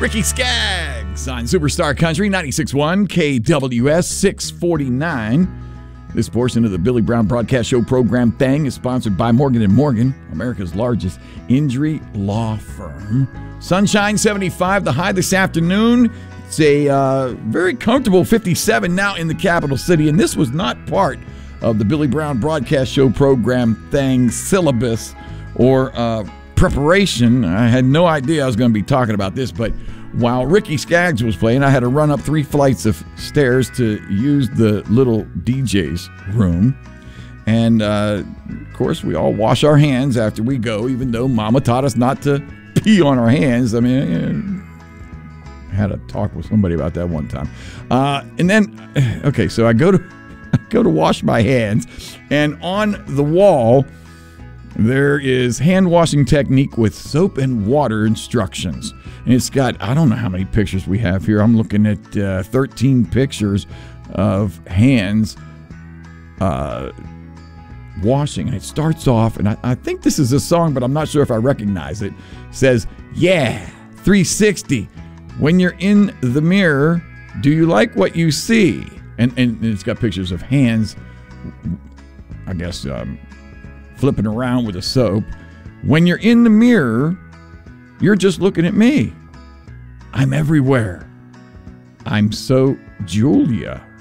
Ricky Skaggs on Superstar Country 96.1 KWS 649. This portion of the Billy Brown Broadcast Show program thing is sponsored by Morgan & Morgan, America's largest injury law firm. Sunshine 75, the high this afternoon. It's a very comfortable 57 now in the capital city, and this was not part of the Billy Brown Broadcast Show program thing syllabus or preparation. I had no idea I was going to be talking about this, but while Ricky Skaggs was playing, I had to run up 3 flights of stairs to use the little DJ's room. And, of course, we all wash our hands after we go, even though Mama taught us not to pee on our hands. I mean, I had a talk with somebody about that one time. And then, okay, so I go to wash my hands, and on the wall, there is hand washing technique with soap and water instructions. And it's got, I don't know how many pictures we have here. I'm looking at 13 pictures of hands washing. And it starts off, and I think this is a song, but I'm not sure if I recognize it. It says, yeah, 360. When you're in the mirror, do you like what you see? And it's got pictures of hands, I guess, flipping around with a soap. When you're in the mirror, you're just looking at me. I'm everywhere. I'm so Julia.